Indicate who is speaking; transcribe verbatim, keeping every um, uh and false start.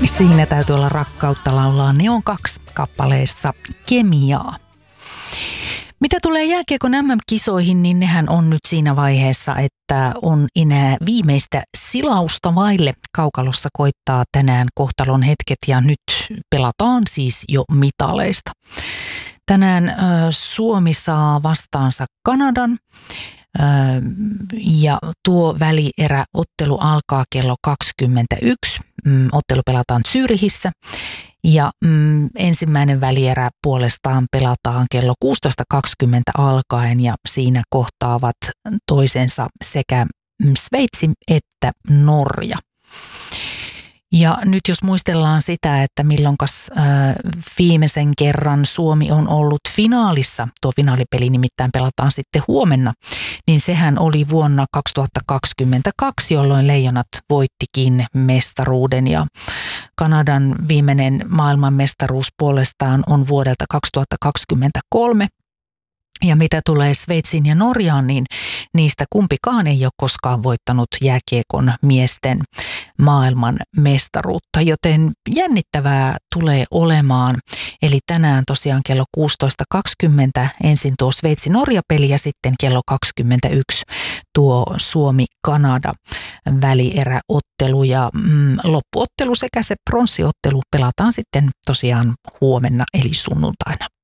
Speaker 1: Siinä täytyy olla rakkautta laulaa Neon kaksi kappaleessa Kemiaa. Mitä tulee jääkiekon äm äm-kisoihin, niin nehän on nyt siinä vaiheessa, että on enää viimeistä silausta vaille. Kaukalossa koittaa tänään kohtalon hetket ja nyt pelataan siis jo mitaleista. Tänään äh, Suomi saa vastaansa Kanadan äh, ja tuo välieräottelu alkaa kello kaksikymmentäyksi. Mm, ottelu pelataan Zürichissä. Ja mm, ensimmäinen välierä puolestaan pelataan kello kuusitoista kaksikymmentä alkaen ja siinä kohtaavat toisensa sekä Sveitsi että Norja. Ja nyt jos muistellaan sitä, että milloinkas äh, viimeisen kerran Suomi on ollut finaalissa, tuo finaalipeli nimittäin pelataan sitten huomenna, niin sehän oli vuonna kaksituhattakaksikymmentäkaksi, jolloin Leijonat voittikin mestaruuden ja Kanadan viimeinen maailmanmestaruus puolestaan on vuodelta kaksituhattakaksikymmentäkolme. Ja mitä tulee Sveitsiin ja Norjaan, niin niistä kumpikaan ei ole koskaan voittanut jääkiekon miesten maailman mestaruutta, joten jännittävää tulee olemaan. Eli tänään tosiaan kello kuusitoista kaksikymmentä ensin tuo Sveitsi-Norja-peli ja sitten kello kaksikymmentäyksi tuo Suomi-Kanada välieräottelu ja mm, loppuottelu sekä se pronssiottelu pelataan sitten tosiaan huomenna eli sunnuntaina.